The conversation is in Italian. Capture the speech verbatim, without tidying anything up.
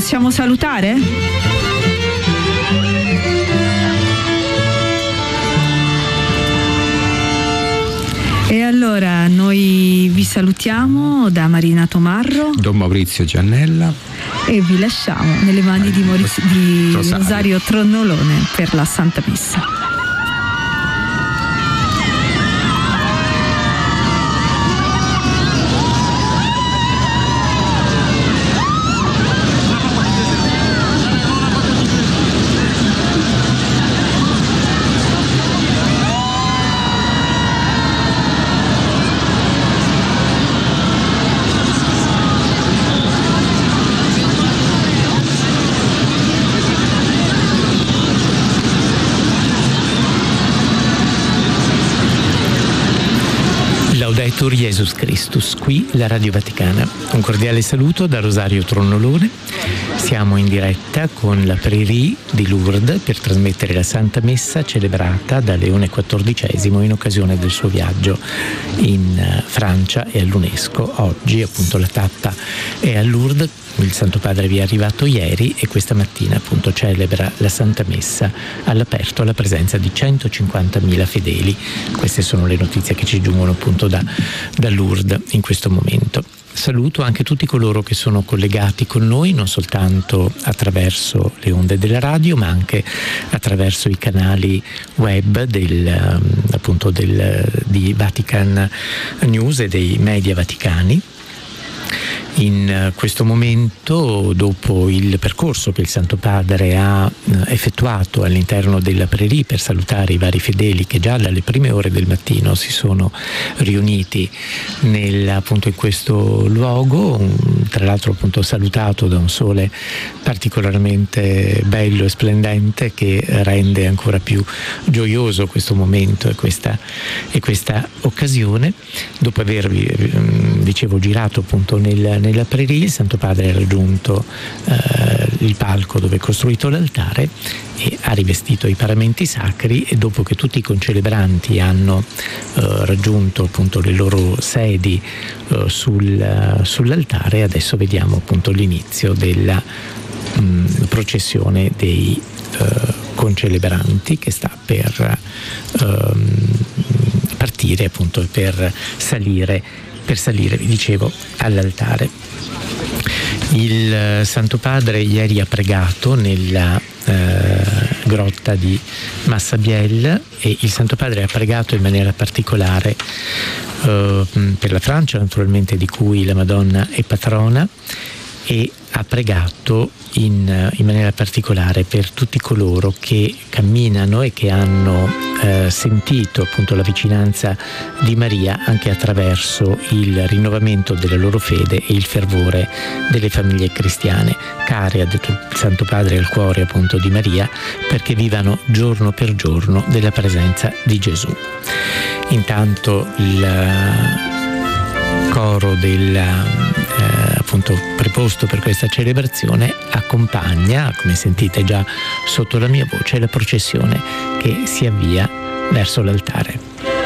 possiamo salutare? E allora noi vi salutiamo da Marina Tomarro, Don Maurizio Giannella, e vi lasciamo nelle mani di, Maurizio, di Rosario. Rosario Tronnolone per la Santa Messa. Laudetur Jesus Christus, qui la Radio Vaticana. Un cordiale saluto da Rosario Tronnolone. Siamo in diretta con la Prairie di Lourdes per trasmettere la Santa Messa celebrata da Leone quattordicesimo in occasione del suo viaggio in Francia e all'UNESCO. Oggi appunto la tappa è a Lourdes. Il Santo Padre vi è arrivato ieri e questa mattina appunto celebra la Santa Messa all'aperto alla presenza di centocinquantamila fedeli. Queste sono le notizie che ci giungono appunto da, da Lourdes in questo momento. Saluto anche tutti coloro che sono collegati con noi, non soltanto attraverso le onde della radio, ma anche attraverso i canali web del, appunto del, di Vatican News e dei media vaticani. In questo momento, dopo il percorso che il Santo Padre ha effettuato all'interno della Prairie per salutare i vari fedeli che già dalle prime ore del mattino si sono riuniti nel, appunto in questo luogo, tra l'altro appunto salutato da un sole particolarmente bello e splendente che rende ancora più gioioso questo momento e questa, e questa occasione. Dopo avervi, dicevo, girato appunto nel nella Prairie, il Santo Padre ha raggiunto eh, il palco dove è costruito l'altare e ha rivestito i paramenti sacri, e dopo che tutti i concelebranti hanno eh, raggiunto appunto le loro sedi eh, sul, sull'altare, adesso vediamo appunto l'inizio della mh, processione dei eh, concelebranti che sta per eh, partire appunto per salire per salire, vi dicevo, all'altare. Il Santo Padre ieri ha pregato nella eh, grotta di Massabielle, e il Santo Padre ha pregato in maniera particolare eh, per la Francia, naturalmente, di cui la Madonna è patrona, e ha pregato in, in maniera particolare per tutti coloro che camminano e che hanno eh, sentito appunto la vicinanza di Maria anche attraverso il rinnovamento della loro fede e il fervore delle famiglie cristiane, care, ha detto il Santo Padre, al cuore appunto di Maria, perché vivano giorno per giorno della presenza di Gesù. Intanto il coro del eh, appunto preposto per questa celebrazione accompagna, come sentite già sotto la mia voce, la processione che si avvia verso l'altare.